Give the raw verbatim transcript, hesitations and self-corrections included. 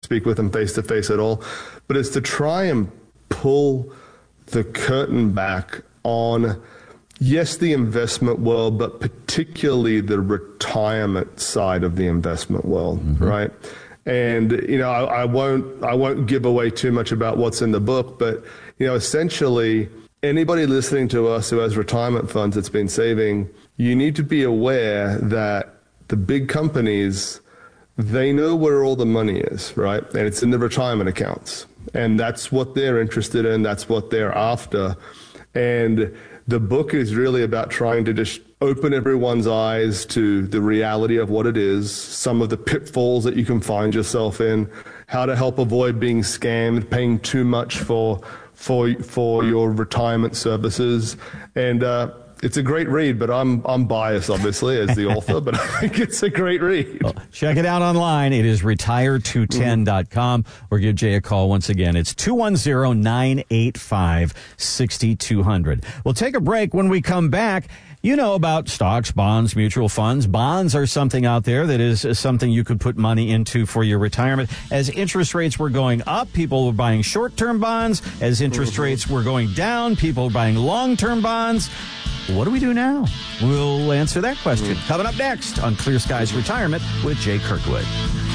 speak with them face to face at all, but it's to try and pull the curtain back on, yes, the investment world, but particularly the retirement side of the investment world, mm-hmm. right? And, you know, I, I won't I won't give away too much about what's in the book, but, you know, essentially anybody listening to us who has retirement funds that's been saving, you need to be aware that the big companies, they know where all the money is, right? And it's in the retirement accounts. And that's what they're interested in. That's what they're after. And the book is really about trying to just open everyone's eyes to the reality of what it is, some of the pitfalls that you can find yourself in, how to help avoid being scammed, paying too much for for for your retirement services. And uh, it's a great read, but I'm I'm biased, obviously, as the author, but I think it's a great read. Well, check it out online. It is retire two ten dot com, or give Jay a call once again. It's two one zero, nine eight five, six two zero zero. We'll take a break. When we come back, you know about stocks, bonds, mutual funds. Bonds are something out there that is something you could put money into for your retirement. As interest rates were going up, people were buying short-term bonds. As interest mm-hmm. rates were going down, people were buying long-term bonds. What do we do now? We'll answer that question. Mm-hmm. Coming up next on Clear Skies Retirement with Jay Kirkwood.